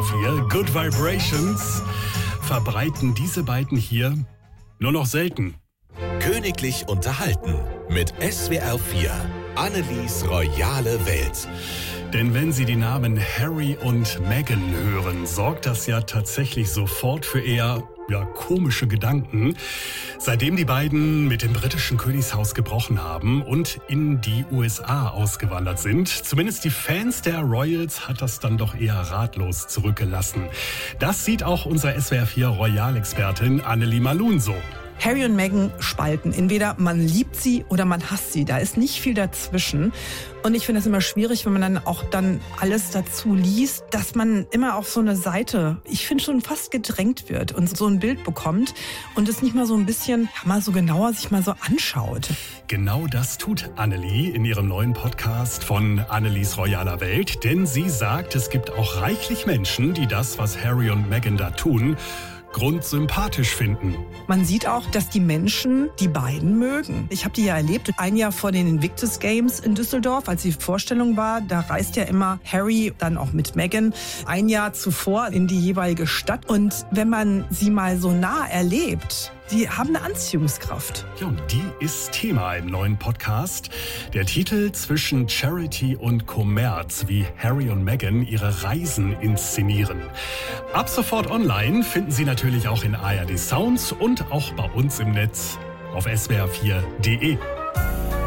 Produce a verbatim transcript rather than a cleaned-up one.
vier, Good Vibrations, verbreiten diese beiden hier nur noch selten. Königlich unterhalten mit S W R vier. Annelies royale Welt. Denn wenn Sie die Namen Harry und Meghan hören, sorgt das ja tatsächlich sofort für eher ja, komische Gedanken. Seitdem die beiden mit dem britischen Königshaus gebrochen haben und in die U S A ausgewandert sind, zumindest die Fans der Royals hat das dann doch eher ratlos zurückgelassen. Das sieht auch unsere S W R vier Royal-Expertin Annelie Malun so. Harry und Meghan spalten. Entweder man liebt sie oder man hasst sie. Da ist nicht viel dazwischen. Und ich finde es immer schwierig, wenn man dann auch dann alles dazu liest, dass man immer auf so eine Seite, ich finde schon fast gedrängt wird und so ein Bild bekommt und es nicht mal so ein bisschen, ja, mal so genauer sich mal so anschaut. Genau das tut Annelie in ihrem neuen Podcast von Annelies royaler Welt. Denn sie sagt, es gibt auch reichlich Menschen, die das, was Harry und Meghan da tun, grundsympathisch finden. Man sieht auch, dass die Menschen die beiden mögen. Ich habe die ja erlebt, ein Jahr vor den Invictus Games in Düsseldorf, als die Vorstellung war, da reist ja immer Harry, dann auch mit Meghan, ein Jahr zuvor in die jeweilige Stadt. Und wenn man sie mal so nah erlebt, die haben eine Anziehungskraft. Ja, und die ist Thema im neuen Podcast. Der Titel Zwischen Charity und Kommerz, wie Harry und Meghan ihre Reisen inszenieren. Ab sofort online finden Sie natürlich auch in A R D Sounds und auch bei uns im Netz auf S W R vier punkt de.